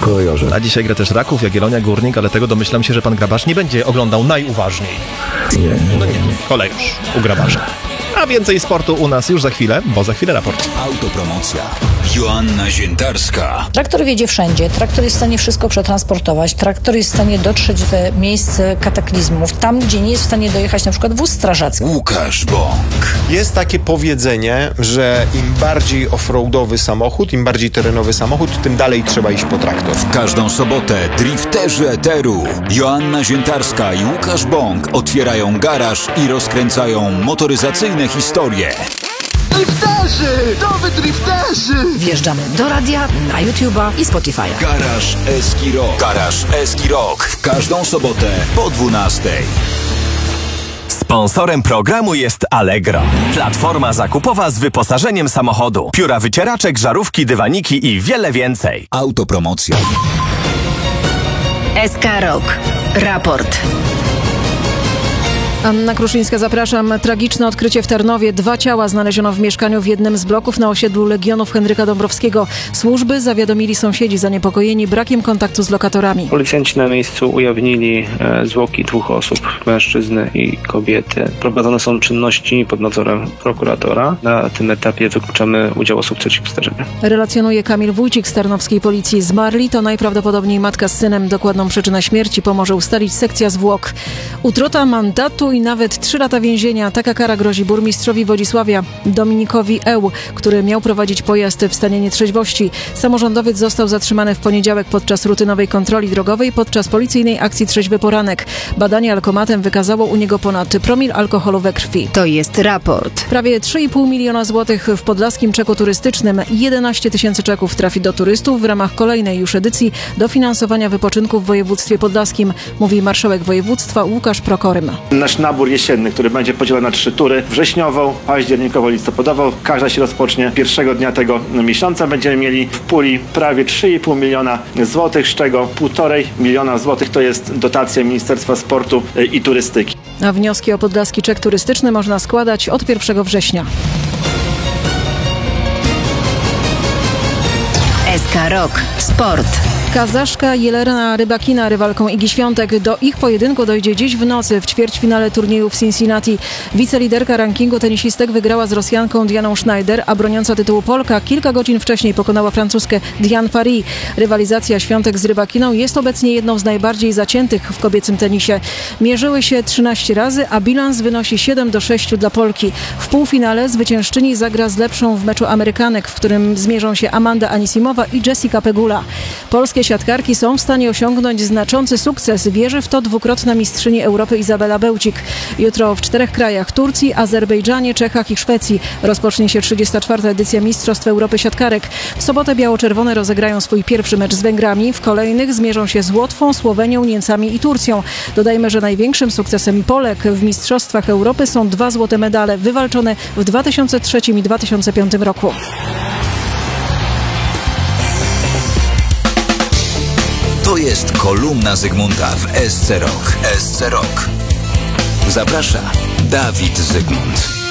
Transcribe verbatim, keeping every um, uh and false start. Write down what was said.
kolejorze. A dzisiaj gra też Raków, Jagiellonia, Górnik, ale tego domyślam się, że pan Grabarz nie będzie oglądał najuważniej. Nie, nie, No nie, kolejorz u Grabarza. A więcej sportu u nas już za chwilę, bo za chwilę raport. Autopromocja. Joanna Ziętarska. Traktor wiedzie wszędzie. Traktor jest w stanie wszystko przetransportować. Traktor jest w stanie dotrzeć w miejsce kataklizmów. Tam, gdzie nie jest w stanie dojechać na przykład wóz strażacki. Łukasz Bąk. Jest takie powiedzenie, że im bardziej offroadowy samochód, im bardziej terenowy samochód, tym dalej trzeba iść po traktor. W każdą sobotę drifterzy eteru Joanna Ziętarska i Łukasz Bąk otwierają garaż i rozkręcają motoryzacyjne historie. Drifterzy! Nowy drifterzy! Wjeżdżamy do radia, na YouTube'a i Spotify'a. Garaż Eski Rock. Garaż Eski Rock. W każdą sobotę po dwunastej. Sponsorem programu jest Allegro. Platforma zakupowa z wyposażeniem samochodu. Pióra wycieraczek, żarówki, dywaniki i wiele więcej. Autopromocja. S K Rock. Raport. Anna Kruszyńska, zapraszam. Tragiczne odkrycie w Tarnowie. Dwa ciała znaleziono w mieszkaniu w jednym z bloków na osiedlu Legionów Henryka Dąbrowskiego. Służby zawiadomili sąsiedzi zaniepokojeni brakiem kontaktu z lokatorami. Policjanci na miejscu ujawnili e, zwłoki dwóch osób, mężczyzny i kobiety. Prowadzone są czynności pod nadzorem prokuratora. Na tym etapie wykluczamy udział osób trzecich w zdarzeniu. Relacjonuje Kamil Wójcik z tarnowskiej policji. Zmarli to najprawdopodobniej matka z synem. Dokładną przyczynę śmierci pomoże ustalić sekcja zwłok. Utrata mandatu i nawet trzy lata więzienia. Taka kara grozi burmistrzowi Wodzisławia Dominikowi Eł, który miał prowadzić pojazd w stanie nietrzeźwości. Samorządowiec został zatrzymany w poniedziałek podczas rutynowej kontroli drogowej podczas policyjnej akcji Trzeźwy Poranek. Badanie alkomatem wykazało u niego ponad promil alkoholu we krwi. To jest raport. Prawie trzy i pół miliona złotych w podlaskim czeku turystycznym. jedenaście tysięcy czeków trafi do turystów w ramach kolejnej już edycji dofinansowania wypoczynku w województwie podlaskim, mówi marszałek województwa Łukasz Prokorym. Nasz nabór jesienny, który będzie podzielony na trzy tury, wrześniową, październikową, listopadową. Każda się rozpocznie pierwszego dnia tego miesiąca. Będziemy mieli w puli prawie trzy i pół miliona złotych, z czego półtorej miliona złotych to jest dotacja Ministerstwa Sportu i Turystyki. A wnioski o podlaski czek turystyczny można składać od pierwszego września. S K Rock. Sport. Kazaszka Jelena Rybakina, rywalką Igi Świątek. Do ich pojedynku dojdzie dziś w nocy w ćwierćfinale turnieju w Cincinnati. Wiceliderka rankingu tenisistek wygrała z Rosjanką Dianą Schneider, a broniąca tytułu Polka kilka godzin wcześniej pokonała Francuzkę Diane Paris. Rywalizacja Świątek z Rybakiną jest obecnie jedną z najbardziej zaciętych w kobiecym tenisie. Mierzyły się trzynaście razy, a bilans wynosi siedem do sześciu dla Polki. W półfinale zwyciężczyni zagra z lepszą w meczu Amerykanek, w którym zmierzą się Amanda Anisimowa i Jessica Pegula. Polskie siatkarki są w stanie osiągnąć znaczący sukces. Wierzy w to dwukrotna mistrzyni Europy Izabela Bełcik. Jutro w czterech krajach: Turcji, Azerbejdżanie, Czechach i Szwecji rozpocznie się trzydziesta czwarta edycja Mistrzostw Europy Siatkarek. W sobotę biało-czerwone rozegrają swój pierwszy mecz z Węgrami. W kolejnych zmierzą się z Łotwą, Słowenią, Niemcami i Turcją. Dodajmy, że największym sukcesem Polek w Mistrzostwach Europy są dwa złote medale wywalczone w dwa tysiące trzecim i dwa tysiące piątym roku. To jest kolumna Zygmunta w S C Rock. S C Rock. Zaprasza Dawid Zygmunt.